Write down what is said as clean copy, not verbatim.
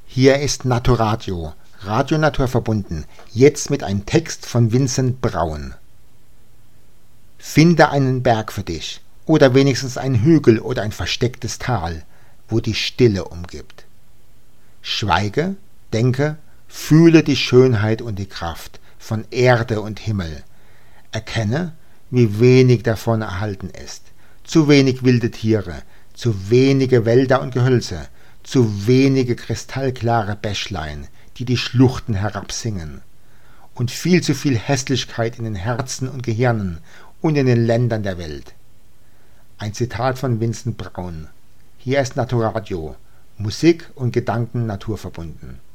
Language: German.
Hier ist Naturadio, Radio Natur verbunden, jetzt mit einem Text von Vincent Braun. Finde einen Berg für dich, oder wenigstens einen Hügel oder ein verstecktes Tal, wo die Stille umgibt. Schweige, denke, fühle die Schönheit und die Kraft von Erde und Himmel. Erkenne, wie wenig davon erhalten ist. Zu wenig wilde Tiere, zu wenige Wälder und Gehölze, zu wenige kristallklare Bächlein, die die Schluchten herabsingen. Und viel zu viel Hässlichkeit in den Herzen und Gehirnen und in den Ländern der Welt. Ein Zitat von Vincent Braun. Hier ist Naturadio, Musik und Gedanken naturverbunden.